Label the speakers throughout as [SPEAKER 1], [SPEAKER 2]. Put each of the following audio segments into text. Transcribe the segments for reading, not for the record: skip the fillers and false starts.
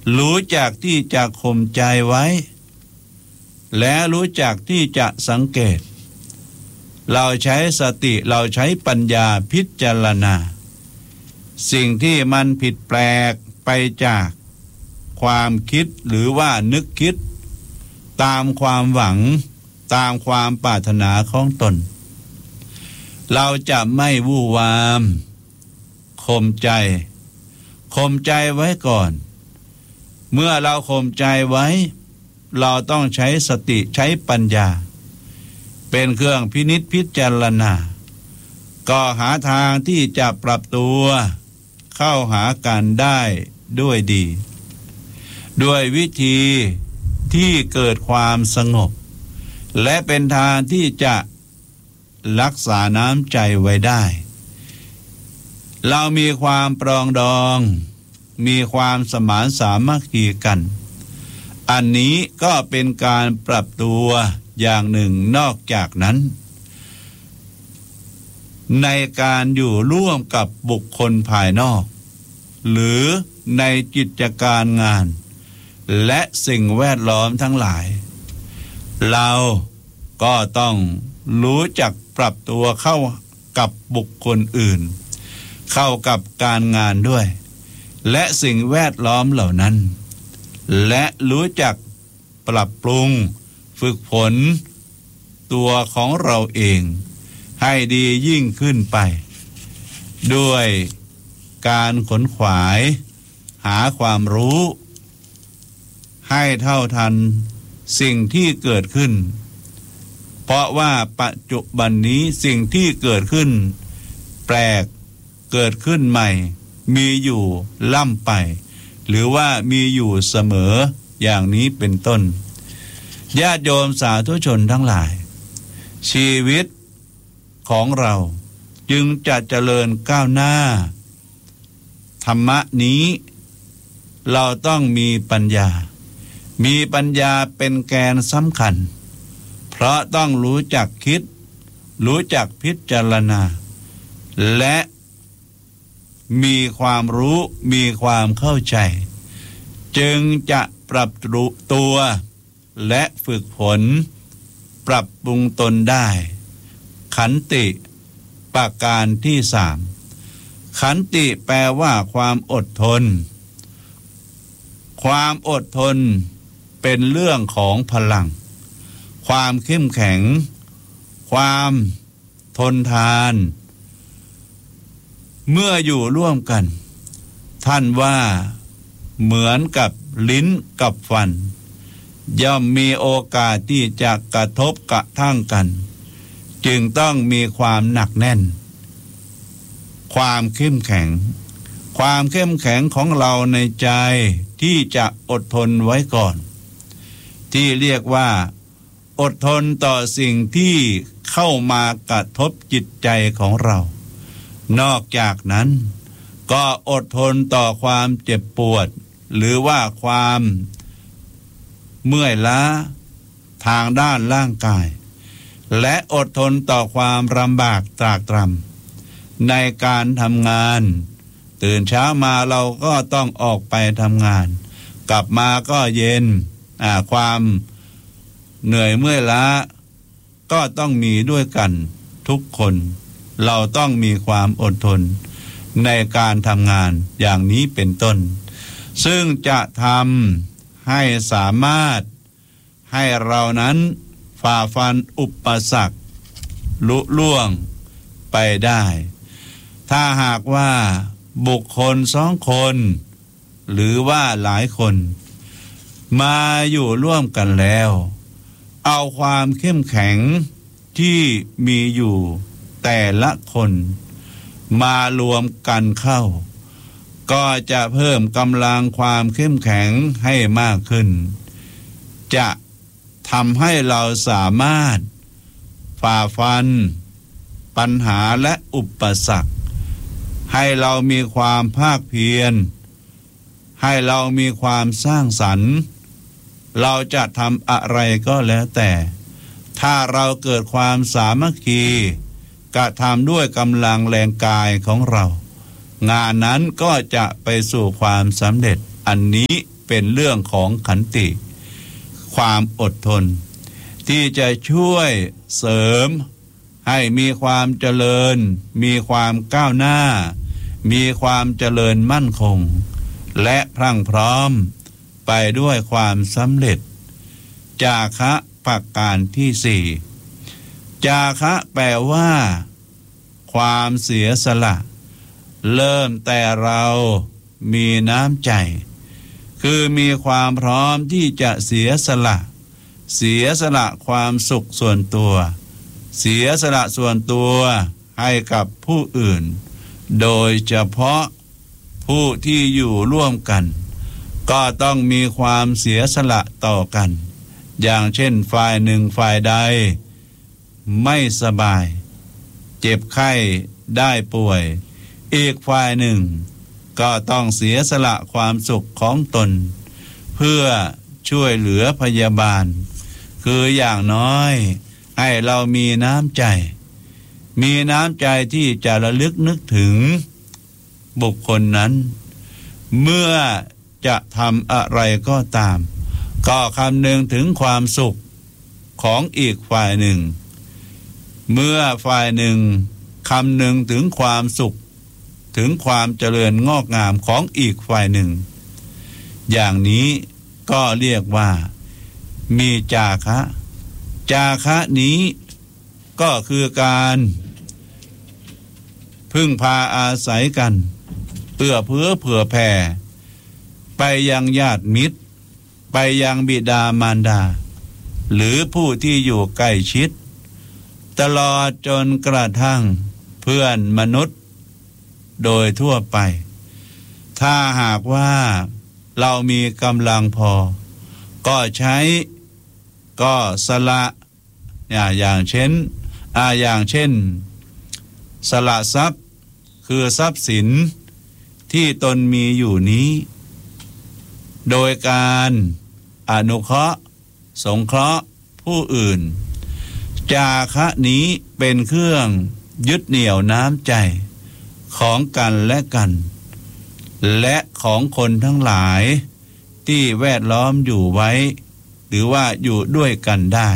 [SPEAKER 1] รู้จักที่จะข่มใจไว้และรู้จักที่จะสังเกตเราใช้สติเราใช้ปัญญาพิจารณาสิ่งที่มันผิดแปลกไปจากความคิดหรือว่านึกคิดตามความหวังตามความปรารถนาของตนเราจะไม่วู่วามข่มใจไว้ก่อนเมื่อเราข่มใจไว้เราต้องใช้สติใช้ปัญญาเป็นเครื่องพินิจพิจารณาก็หาทางที่จะปรับตัวเข้าหากันได้ด้วยดีด้วยวิธีที่เกิดความสงบและเป็นทางที่จะรักษาน้ำใจไว้ได้เรามีความปรองดองมีความสมานสามัคคีกันอันนี้ก็เป็นการปรับตัวอย่างหนึ่งนอกจากนั้นในการอยู่ร่วมกับบุคคลภายนอกหรือในกิจการงานและสิ่งแวดล้อมทั้งหลายเราก็ต้องรู้จักปรับตัวเข้ากับบุคคลอื่นเข้ากับการงานด้วยและสิ่งแวดล้อมเหล่านั้นและรู้จักปรับปรุงฝึกฝนตัวของเราเองให้ดียิ่งขึ้นไปด้วยการขนขวายหาความรู้ให้เท่าทันสิ่งที่เกิดขึ้นเพราะว่าปัจจุบันนี้สิ่งที่เกิดขึ้นแปลกเกิดขึ้นใหม่มีอยู่ล่ำไปหรือว่ามีอยู่เสมออย่างนี้เป็นต้นญาติโยมสาธุชนทั้งหลายชีวิตของเราจึงจะเจริญก้าวหน้าธรรมะนี้เราต้องมีปัญญาเป็นแกนสำคัญเพราะต้องรู้จักคิดรู้จักพิจารณาและมีความรู้มีความเข้าใจจึงจะปรับตัวและฝึกฝนปรับปรุงตนได้ขันติประการที่3ขันติแปลว่าความอดทนความอดทนเป็นเรื่องของพลังความเข้มแข็งความทนทานเมื่ออยู่ร่วมกันท่านว่าเหมือนกับลิ้นกับฟันย่อมมีโอกาสที่จะกระทบกระทั่งกันจึงต้องมีความหนักแน่นความเข้มแข็งของเราในใจที่จะอดทนไว้ก่อนที่เรียกว่าอดทนต่อสิ่งที่เข้ามากระทบจิตใจของเรานอกจากนั้นก็อดทนต่อความเจ็บปวดหรือว่าความเมื่อยล้าทางด้านร่างกายและอดทนต่อความลำบากตรากตรำในการทำงานตื่นเช้ามาเราก็ต้องออกไปทำงานกลับมาก็เย็นความเหนื่อยเมื่อยล้าก็ต้องมีด้วยกันทุกคนเราต้องมีความอดทนในการทำงานอย่างนี้เป็นต้นซึ่งจะทำให้สามารถให้เรานั้นฝ่าฟันอุปสรรคลุล่วงไปได้ถ้าหากว่าบุคคล2 คนหรือว่าหลายคนมาอยู่ร่วมกันแล้วเอาความเข้มแข็งที่มีอยู่แต่ละคนมารวมกันเข้าก็จะเพิ่มกำลังความเข้มแข็งให้มากขึ้นจะทำให้เราสามารถฝ่าฟันปัญหาและอุปสรรคให้เรามีความภาคเพียรให้เรามีความสร้างสรรค์เราจะทำอะไรก็แล้วแต่ถ้าเราเกิดความสามัคคีกระทำด้วยกำลังแรงกายของเรางานนั้นก็จะไปสู่ความสำเร็จอันนี้เป็นเรื่องของขันติความอดทนที่จะช่วยเสริมให้มีความเจริญมีความก้าวหน้ามีความเจริญมั่นคงและพรั่งพร้อมไปด้วยความสำเร็จจาคะประการที่สี่จาคะแปลว่าความเสียสละเริ่มแต่เรามีน้ำใจคือมีความพร้อมที่จะเสียสละความสุขส่วนตัวเสียสละส่วนตัวให้กับผู้อื่นโดยเฉพาะผู้ที่อยู่ร่วมกันก็ต้องมีความเสียสละต่อกันอย่างเช่นฝ่ายหนึ่งฝ่ายใดไม่สบายเจ็บไข้ได้ป่วยอีกฝ่ายหนึ่งก็ต้องเสียสละความสุขของตนเพื่อช่วยเหลือพยาบาลคืออย่างน้อยให้เรามีน้ำใจที่จะระลึกนึกถึงบุคคลนั้นเมื่อจะทำอะไรก็ตามก็คำนึงถึงความสุขของอีกฝ่ายหนึ่งเมื่อฝ่ายหนึ่งคำนึงถึงความสุขถึงความเจริญงอกงามของอีกฝ่ายหนึ่งอย่างนี้ก็เรียกว่ามีจาคะนี้ก็คือการพึ่งพาอาศัยกันเอื้อเผื่อแผ่ไปยังญาติมิตรไปยังบิดามารดาหรือผู้ที่อยู่ใกล้ชิดตลอดจนกระทั่งเพื่อนมนุษย์โดยทั่วไปถ้าหากว่าเรามีกำลังพอก็ใช้ก็สละอย่างเช่นสละทรัพย์คือทรัพย์สินที่ตนมีอยู่นี้โดยการอนุเคราะห์สงเคราะห์ผู้อื่นจาคะนี้เป็นเครื่องยึดเหนี่ยวน้ำใจของกันและกันและของคนทั้งหลายที่แวดล้อมอยู่ไว้หรือว่าอยู่ด้วยกันได้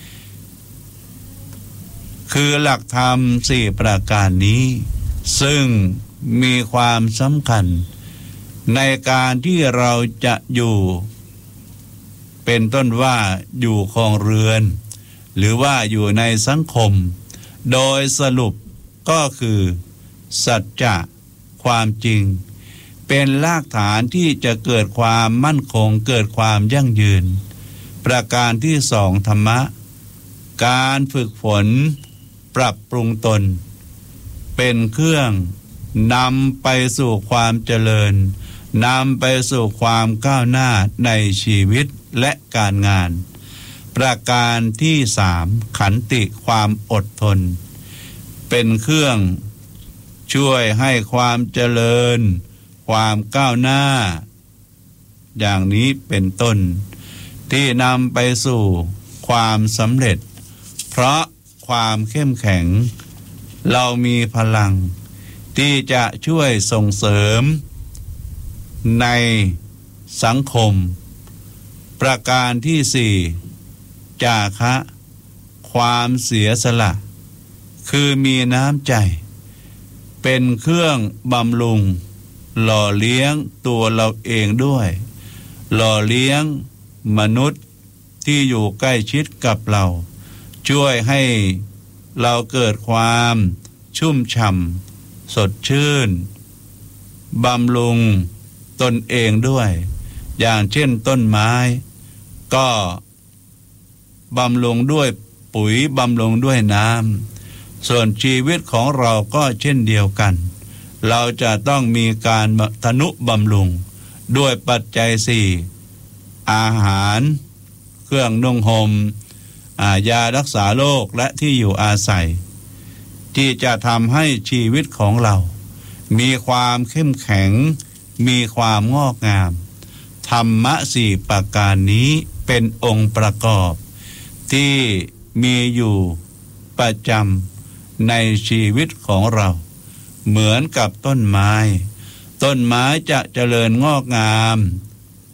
[SPEAKER 1] คือหลักธรรม4ประการนี้ซึ่งมีความสำคัญในการที่เราจะอยู่เป็นต้นว่าอยู่ครองเรือนหรือว่าอยู่ในสังคมโดยสรุปก็คือสัจจะความจริงเป็นรากฐานที่จะเกิดความมั่นคงเกิดความยั่งยืนประการที่สองธรรมะการฝึกฝนปรับปรุงตนเป็นเครื่องนำไปสู่ความเจริญนำไปสู่ความก้าวหน้าในชีวิตและการงานประการที่สามขันติความอดทนเป็นเครื่องช่วยให้ความเจริญความก้าวหน้าอย่างนี้เป็นต้นที่นำไปสู่ความสำเร็จเพราะความเข้มแข็งเรามีพลังที่จะช่วยส่งเสริมในสังคมประการที่สี่จาคะความเสียสละคือมีน้ำใจเป็นเครื่องบำรุงหล่อเลี้ยงตัวเราเองด้วยหล่อเลี้ยงมนุษย์ที่อยู่ใกล้ชิดกับเราช่วยให้เราเกิดความชุ่มฉ่ำสดชื่นบำรุงตนเองด้วยอย่างเช่นต้นไม้ก็บำรุงด้วยปุ๋ยบำรุงด้วยน้ำส่วนชีวิตของเราก็เช่นเดียวกันเราจะต้องมีการทนุบำรุงด้วยปัจจัยสี่อาหารเครื่องนุ่งห่มยารักษาโรคและที่อยู่อาศัยที่จะทำให้ชีวิตของเรามีความเข้มแข็งมีความงอกงามธรรมะสี่ประการนี้เป็นองค์ประกอบที่มีอยู่ประจำในชีวิตของเราเหมือนกับต้นไม้จะเจริญงอกงาม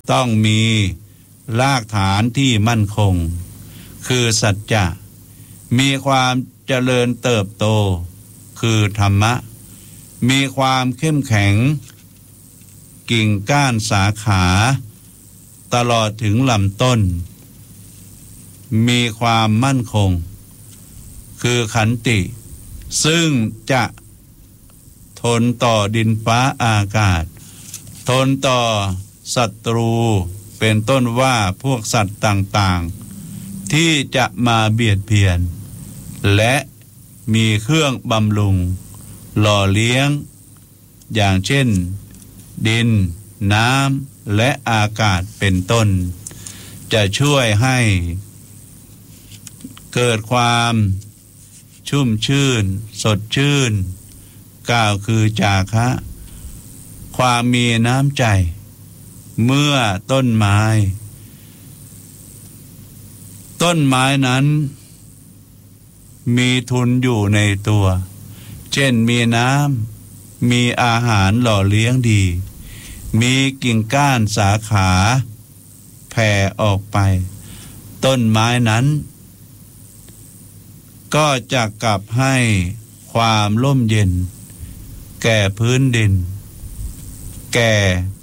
[SPEAKER 1] ต้องมีรากฐานที่มั่นคงคือสัจจะมีความเจริญเติบโตคือธรรมะมีความเข้มแข็งกิ่งก้านสาขาตลอดถึงลำต้นมีความมั่นคงคือขันติซึ่งจะทนต่อดินฟ้าอากาศทนต่อศัตรูเป็นต้นว่าพวกสัตว์ต่างๆที่จะมาเบียดเบียนและมีเครื่องบำรุงหล่อเลี้ยงอย่างเช่นดินน้ำและอากาศเป็นต้นจะช่วยให้เกิดความชุ่มชื่นสดชื่นกล่าวคือจาคะความมีน้ำใจเมื่อต้นไม้นั้นมีทุนอยู่ในตัวเช่นมีน้ำมีอาหารหล่อเลี้ยงดีมีกิ่งก้านสาขาแผ่ออกไปต้นไม้นั้นก็จะกลับให้ความร่มเย็นแก่พื้นดินแก่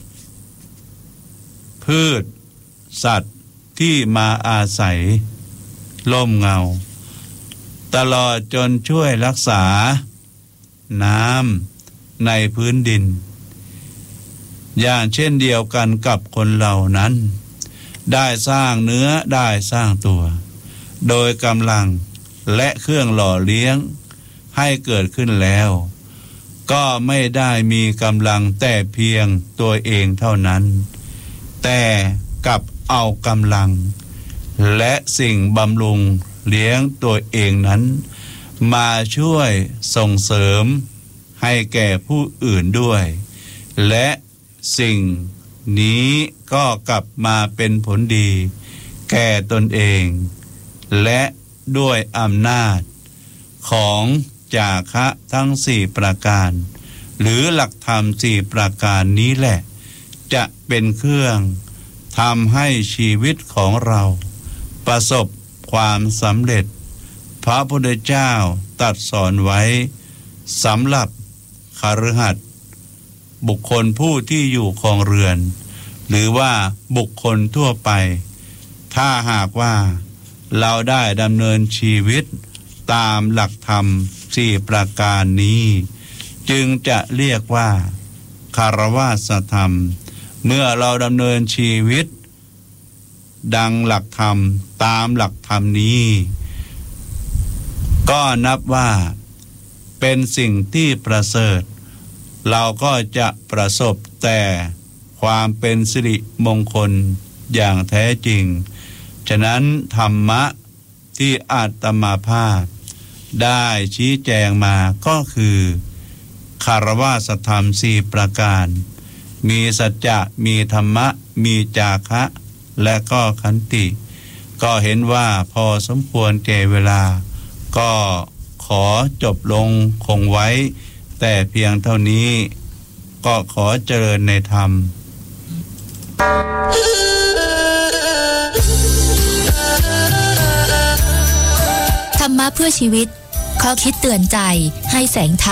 [SPEAKER 1] พืชสัตว์ที่มาอาศัยร่มเงาตลอดจนช่วยรักษาน้ำในพื้นดินอย่างเช่นเดียวกันกับคนเหล่านั้นได้สร้างเนื้อได้สร้างตัวโดยกำลังและเครื่องหล่อเลี้ยงให้เกิดขึ้นแล้วก็ไม่ได้มีกำลังแต่เพียงตัวเองเท่านั้นแต่กับเอากำลังและสิ่งบำรุงเลี้ยงตัวเองนั้นมาช่วยส่งเสริมให้แก่ผู้อื่นด้วยและสิ่งนี้ก็กลับมาเป็นผลดีแก่ตนเองและด้วยอำนาจของจาคะทั้ง4ประการหรือหลักธรรม4ประการนี้แหละจะเป็นเครื่องทำให้ชีวิตของเราประสบความสำเร็จพระพุทธเจ้าตรัสสอนไว้สำหรับคฤหัสถ์บุคคลผู้ที่อยู่ครองเรือนหรือว่าบุคคลทั่วไปถ้าหากว่าเราได้ดำเนินชีวิตตามหลักธรรม4ประการนี้จึงจะเรียกว่าคารวะธรรมเมื่อเราดำเนินชีวิตดังหลักธรรมตามหลักธรรมนี้ก็นับว่าเป็นสิ่งที่ประเสริฐเราก็จะประสบแต่ความเป็นสิริมงคลอย่างแท้จริงฉะนั้นธรรมะที่อาตมาภาพได้ชี้แจงมาก็คือคารวะธรรม4ประการมีสัจจะมีธรรมะมีจาคะและก็ขันติก็เห็นว่าพอสมควรแก่เวลาก็ขอจบลงคงไว้แต่เพียงเท่านี้ก็ขอเจริญในธรรม
[SPEAKER 2] ธรรมะเพื่อชีวิตข้อคิดเตือนใจให้แสงธรรม